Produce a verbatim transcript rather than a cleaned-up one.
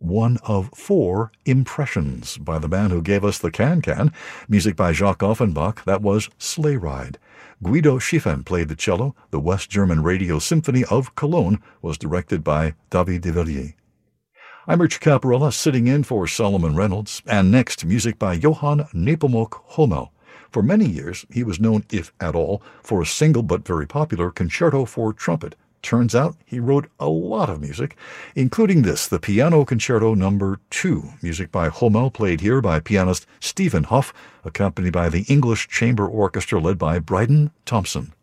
one of four impressions by the man who gave us the Can-Can. Music by Jacques Offenbach. That was Sleigh Ride. Guido Schiffer played the cello. The West German Radio Symphony of Cologne was directed by David de Villiers. I'm Richard Caparella, sitting in for Solomon Reynolds, and next, music by Johann Nepomuk Hummel. For many years, he was known, if at all, for a single but very popular concerto for trumpet. Turns out he wrote a lot of music, including this, the Piano Concerto Number two, music by Hummel, played here by pianist Stephen Hough, accompanied by the English Chamber Orchestra led by Bryden Thompson.